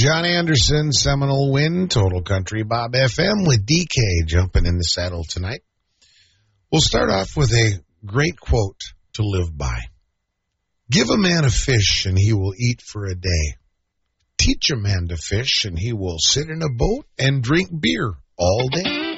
John Anderson, Seminole Wind, Total Country Bob FM with DK jumping in the saddle tonight. We'll start off with a great quote to live by. Give a man a fish and he will eat for a day. Teach a man to fish and he will sit in a boat and drink beer all day.